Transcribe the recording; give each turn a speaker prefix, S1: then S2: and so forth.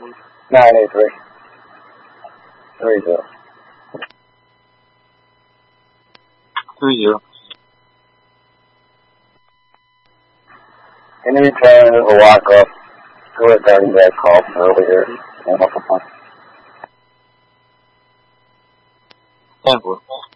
S1: 983. 30.
S2: 30.
S1: Can you return a walk-up to regarding that call from earlier in Oklahoma?
S2: 10-4.